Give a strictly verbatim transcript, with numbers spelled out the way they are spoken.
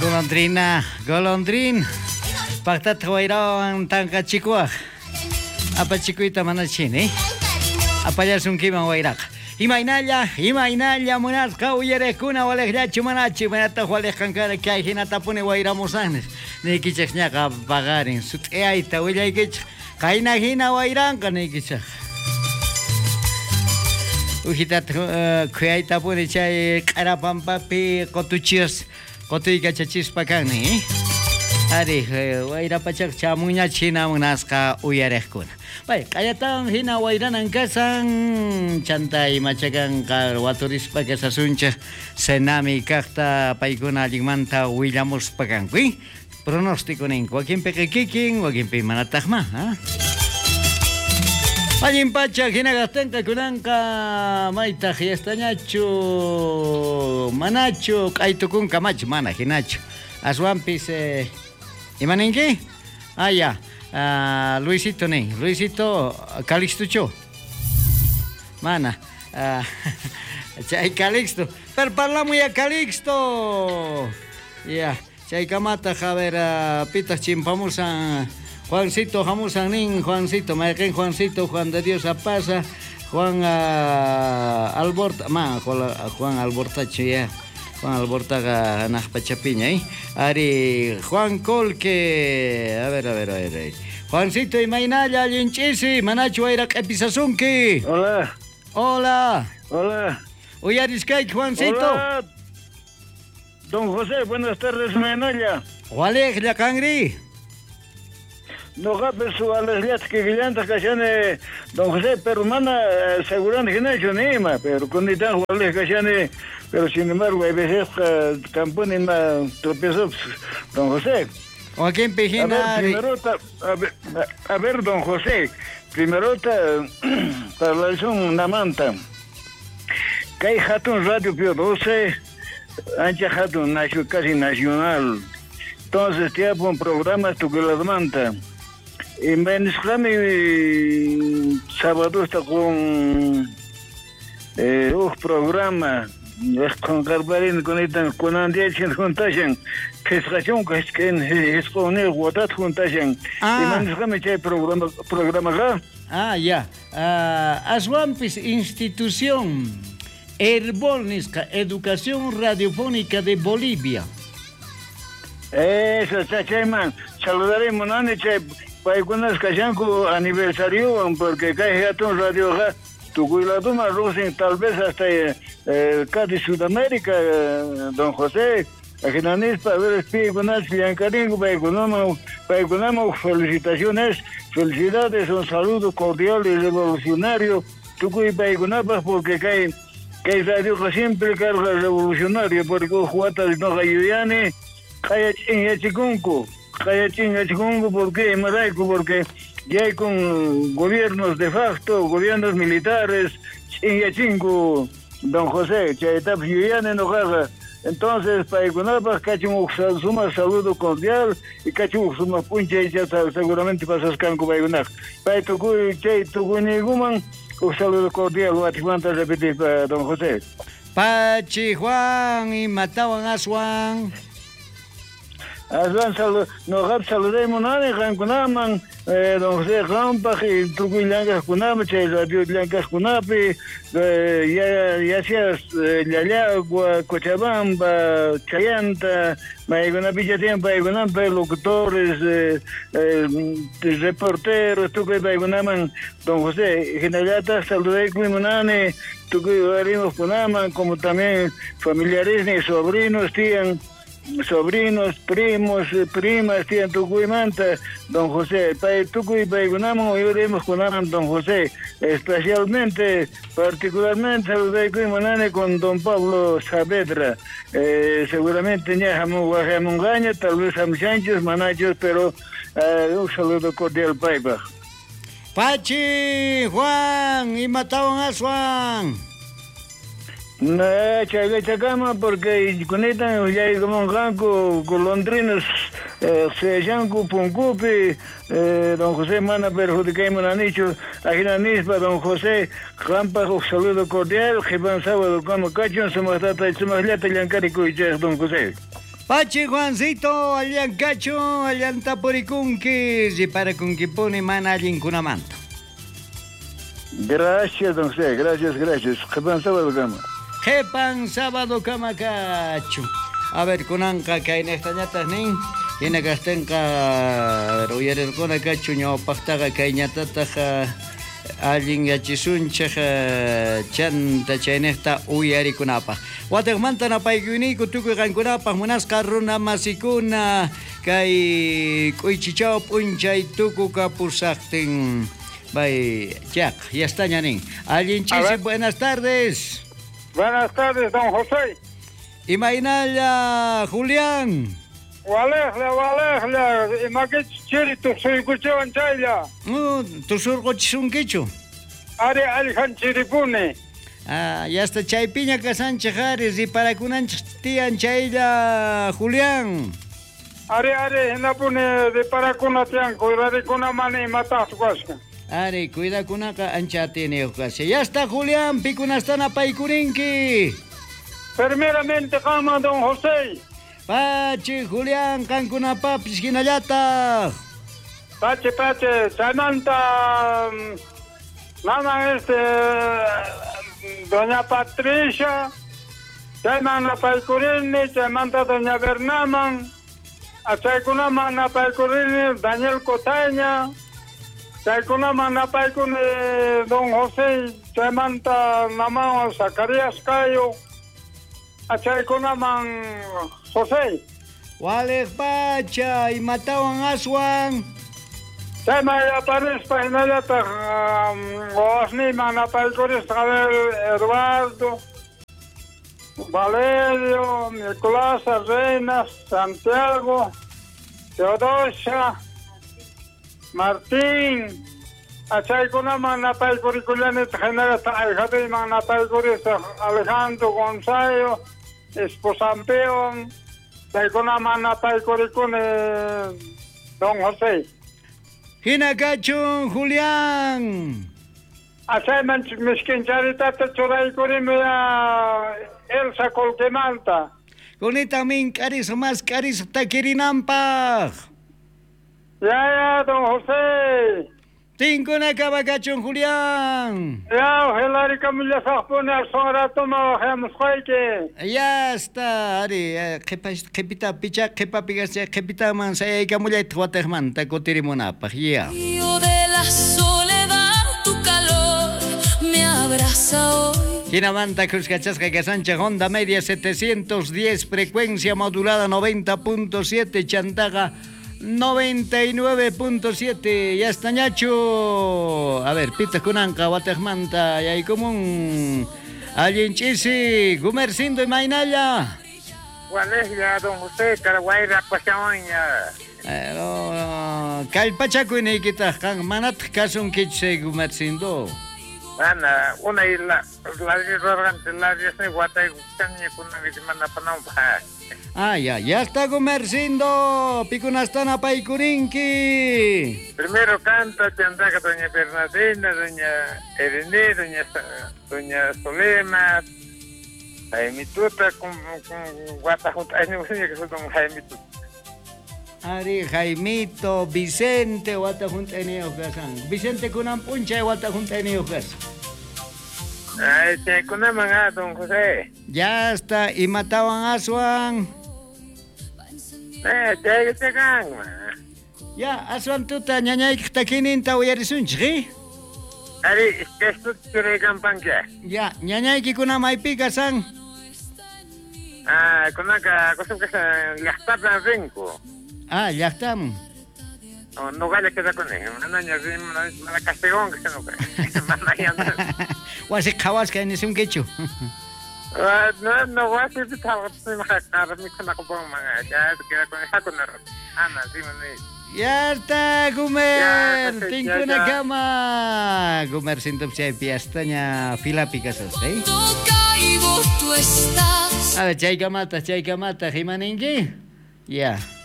Golondrina, golondrin. Pagtat wairawan tangka chikuak. Apa chikuita manachini? Apa ya sunkiman wairak. Imainalla, imainalla munasqa uyarekuna walejllachu manachi manata walejkankara kay hinata pune wairamusanes. Nikichaqñaqa pagarin sut'ayta willaykich. Kayna hina wairanqa nikichaq. Ujitat kuyayta pune chay q'arapampapi qotuchis qotuyqa chachispa kanni. Ari wairapachaq chamunñachina munasqa uyareqkuna. Vaya, kayatan hina wairanan kasan chanta imachakan waturispa kasasuncha senami kaqta paykuna allinmanta willamuspa kanki. Pronóstico ninku wakinpi qikikin, wakinpi manataqma, ha? Allinpacha hinaqaqtinqa kunanqa maytaq yastañachu manachu q'aytukunqa mach mana hinachu. Aswanpis eh, imaninki? Ah, ya. Uh, Luisito nin, Luisito Calixto cho. Mana. Uh, chay Calixto. Pero parlamu ya Calixto. Ya. Chay kamata javer uh, pitas chimpamusan Juancito jamusan nin Juancito, mayqin Juancito, Juan de Dios apasa, Juan uh, Alborta, ma Juan Albortacho ya. Juan Albortaga Najpachapiña, ¿eh? Ari Juan Colque. A ver, a ver, a ver. Juancito y Mainalla, Linchisi, Manacho era Episasunki. Hola. Hola. Hola. Uyariskai, Juancito. Hola. Don José, buenas tardes, Mainalla. Oleg, la cangri. No capes su alesliat que guillanta cachane Don José, pero mana segurando que no ha hecho ni más, pero con ni tan Oleg cachane. Pero sin embargo, hay veces que campone más tropezó Don José. ¿O quién pejina? A ver, primero, a ver, a ver, Don José, primero para la son una manta. Que hay hatun radio Pío doce, ancha hatun casi nacional. Entonces, te hago un programa tu que las manta. Y me inscribí sábado está con eh, un programa. Es con Carbarín, con el con Andrés juntasen, que es razón que es que es con el Guatat juntasen. Y manejame el programa programa acá. Ah, ya. Aswampis institución Herbónica Educación Radiofónica de Bolivia. Eso, Chachayman. Saludaremos, Nani, Chay, para algunas cayanco aniversario, porque cae ya todo radio acá. Tu cuiladuma Rusin, tal vez hasta el eh, Cádiz Sudamérica, eh, Don José, Aginanis, para ver el Pigunas, Biancaringo, Paigunamo, Paigunamo, felicitaciones, felicidades, un saludo cordial y revolucionario. Tu cuy Paigunapas, porque cae, cae radio que siempre carga revolucionario, porque Juatas no Gayuyane, Cayachin Yachicunco, Cayachin Yachicunco, porque Maraico, porque ya hay con gobiernos de facto, gobiernos militares, chingo, Don José, Chayetap Yuyane no caga. Entonces, para Iconapa, Cachimuk suma saludo cordial y Cachimuk suma punche, ya seguramente pasas canco para Iconac. Para Tucuy, Chay, Tucuniguman, un saludo cordial, Guatimanta repetir para Don José. Pachi Juan y Matawan Aswan. Aslan saludo, nos saludemos nada, Jankunaman, Don José Rampaj y Tucuy Langas Kunapa, Chay Radio Langas Kunapi, ya seas Yayagua, Cochabamba, Chayanta, Maigunapicha tiempo, Maigunape, locutores, reporteros, Tucuy Maigunaman, Don José, Generata, saludé Cuimunane, Tucuy Varimos Kunaman, como también familiares ni sobrinos, tían. Sobrinos, primos, primas, tía Tucuy Manta, Don José, Pai Tucuy, Paigunamo, oremos con Don José, especialmente, particularmente, saludé con Don Pablo Saavedra, eh, seguramente ya Jamungaña, tal vez a Sánchez, Manachos, pero eh, un saludo cordial, Paipa. Pachi, Juan, y Matawan Aswan. No, chaga chacama porque con esta ya hay como un ganco golondrinos se yanco puncupi Don José mana perjudicamos a nicho aquí na nispa Don José rampa un saludo cordial que van sábado como cacho se mata se más lata yancarico y Don José. Pachi Juancito, allan cacho, allan tapuricunquis y para kunquipuni mana allin kunamanta. Gracias, don José, gracias, gracias. Jepan sábado cama. Jepan sábado cama cacho. A ver, kunanka kay nestañatas nin. Ina kastenka royeres kuna cacho ño pactaga kay ñatataja allin yachisunchaja chanta chaynesta uyari kunapa. Wategmanta napaykuiniku tukuy qankunapaq munasqa runa masikuna kay k'uychichaw p'unchay tuku kapusaqtin bay Jack yastañanin. Allinchisi, buenas tardes. Buenas tardes, don José. Imaynalla Julián. Walejle, walejle, imakich chiri tuksuykuchawan chaylla. Uh, tusurquchisunkichu. Ari alhan chiripuni. Ah, ya está chaypiña kasanchik Aris y para kunanchik tiyan chaylla Julián. Ari ari hinapuni de para kunatian kuirari kunamani matasquasqa. Ari, cuida kunaka ancha tiene ocasión. Ya está Julián, pikunastana paikurinki. Primeramente kama don José. Pachi Julián, kankunapapis hinallata. Pache, pache, chaymanta nana este doña Patricia, chaymanta paikurini, chaymanta doña Bernaman, a chaykunaman napaykurini Daniel Cotaña, chaykunaman napaykuni don José, chaymanta naman Zacarías Cayo, a chaykunaman José. Wale pacha y matawan aswan. Chayman aparezca hinallata wasniman napaykuris Javier Eduardo, Valerio, Nicolás Arenas, Santiago, Teodosia, Martín, achaykunaman napaykurikulanit hinallata ayjatiman napaykuris Alejandro Gonzalo, Esposampeon, chaykunaman napaykurikuni don José. Hinakachun Julián. Achayman miskincharitata churaykurimi Elsa Colquemanta. Kunita min karis mas karis takirinampa. Ya, ya, don José. Tinkuna kabakachun Julián. Ya, Hilary Camilla Sahpune Arsonrato ma Hemsquayke. Ya está, Ari, kepita picha kepa pigas kepita man say kamullay twaterman ta kotirimunapaq ya. De la soledad tu calor me abraza hoy. Kinamanta Cruzcachasca Casancha Honda Media setecientos diez, frecuencia modulada noventa punto siete, Chantaga noventa y nueve punto siete. Ya está Ñacho. A ver, pita kunanka Watermanta y hay como un Allinchisi, Gumercindo y Mainalla. Walejya, don José, Caraguayra, Pachaoña. Pero Calpachaco y Nikita, Manat Casun Kitse Gumercindo. Ana, una isla, la de la de Guatay, Chanya, Kuna, Vitimana Panampa. Ah, ya, ya está Gumercindo, Picunastana Paikurinki. Primero canta Chandaca, doña Bernardina, doña Erené, doña, doña Solema, Jaimituta, con Guatajunta, ay, no sé que soy don Jaimituta. Ari, Jaimito, Vicente, Guatajunta en Eocasan. Vicente Kunan Puncha, Guatajunta en Eocasan. Ay, se Kunaman, ah, don José. Ya está, y mataban a Aswan. Eh, te te gang. Ya, Aswan tuta, ñañay, takinin, tawarisunchi. Ari, es que esto te campanque. Ya, ñañay, Kikunamay Picasan. Ah, Kunaka, cosa que se gastaba en cinco. Ah, ya estamos. No, no vale que da con él. Manaña, la castegón que se no cree. Manaña. Wasi Kawasca en ese un quecho. No, no, voy a decir que estaba con mi con con manga. Ya te queda con esa con Ana, dime. Ya está, Gumer. Ya, Tengo ya, una ya. cama. Gumer, siento que hay piastaña fila picasas, ¿eh? Toca y vos tú estás. A ver, chay camata, chay camata, Jimaningi. Ya.